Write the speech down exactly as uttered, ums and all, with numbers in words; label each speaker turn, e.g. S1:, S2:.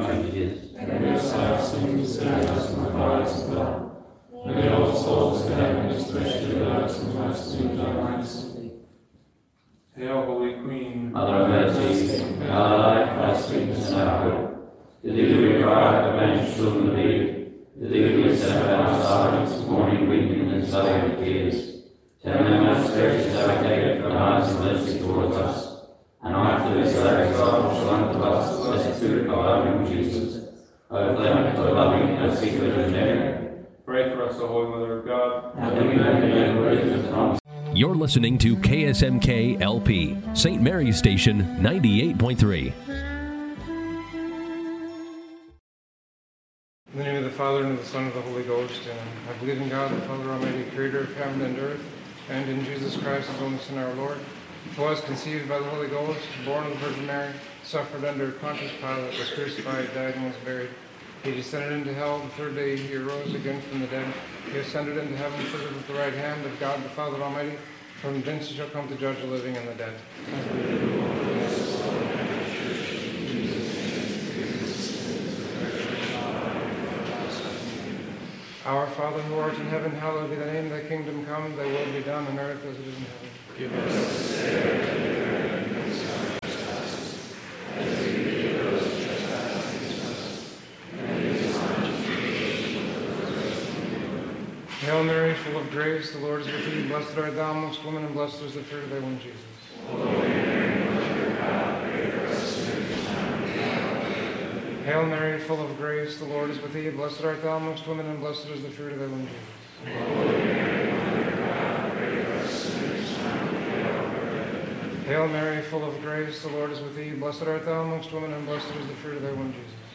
S1: messages.
S2: And your sins send us in the fires of hell. Lead all souls to heaven, especially those who most need thy mercy.
S3: Hail, Holy Queen,
S1: Mother of mercy, our life, our sweetness, and our hope. To thee we cry, the banished children of Eve. To thee we send our silence, mourning, weeping, and sighing with tears. Tell them most gracious Advocate, for eyes of mercy towards us. And after this thy exile shall unto us, blessed fruit of our womb, Jesus. O clement, O loving, O secret of Mary.
S3: pray for us, O Holy Mother of God.
S1: And we may be worthy of the promise.
S4: You're listening to K S M K L P, Saint Mary's Station, ninety-eight point three.
S3: In the name of the Father, and of the Son, and of the Holy Ghost, and I believe in God, the Father Almighty, creator of heaven and earth, and in Jesus Christ, his only Son, our Lord, who was conceived by the Holy Ghost, born of the Virgin Mary, suffered under Pontius Pilate, was crucified, died, and was buried. He descended into hell. The third day he arose again from the dead. He ascended into heaven, seated at the right hand of God the Father Almighty. From thence he shall come to judge the living and the dead. Our Father who art in heaven, hallowed be thy name. Thy kingdom come, thy will be done on earth as it is in heaven.
S2: Give us this day our daily bread, and forgive us our trespasses, as we forgive those who trespass against us. And lead us not into temptation, but deliver us from evil.
S3: Hail Mary, full of grace, the Lord is with thee. Blessed art thou amongst women, and blessed is the fruit of thy womb, Jesus.
S2: Holy Mary, Mother of God, pray for us sinners, now and at the hour of our death.
S3: Hail Mary, full of grace, the Lord is with thee. Blessed art thou amongst women, and blessed is the fruit of thy womb, Jesus.
S2: Holy Mary, Mother of God, pray for us sinners, now and at the hour of our death.
S3: Hail Mary, full of grace, the Lord is with thee. Blessed art thou amongst women, and blessed is the fruit of thy womb, Jesus.